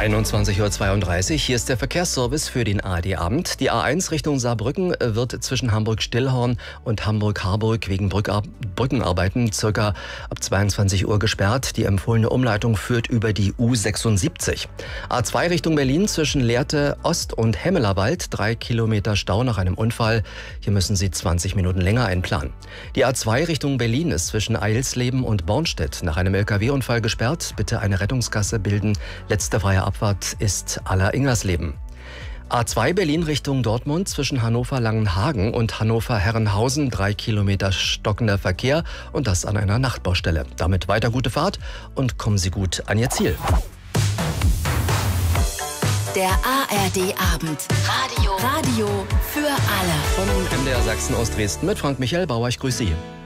21:32 Uhr, hier ist der Verkehrsservice für den ARD-Abend. Die A1 Richtung Saarbrücken wird zwischen Hamburg-Stillhorn und Hamburg-Harburg wegen Brückenarbeiten circa ab 22 Uhr gesperrt. Die empfohlene Umleitung führt über die U76. A2 Richtung Berlin zwischen Lehrte Ost und Hemmelerwald, 3 Kilometer Stau nach einem Unfall. Hier müssen Sie 20 Minuten länger einplanen. Die A2 Richtung Berlin ist zwischen Eilsleben und Bornstedt nach einem LKW-Unfall gesperrt. Bitte eine Rettungsgasse bilden. Letzte freie Abfahrt ist Aller-Ingersleben. A2 Berlin Richtung Dortmund zwischen Hannover-Langenhagen und Hannover-Herrenhausen, 3 Kilometer stockender Verkehr und das an einer Nachtbaustelle. Damit weiter gute Fahrt und kommen Sie gut an Ihr Ziel. Der ARD-Abend. Radio für alle. Vom MDR Sachsen aus Dresden mit Frank Michael Bauer. Ich grüße Sie.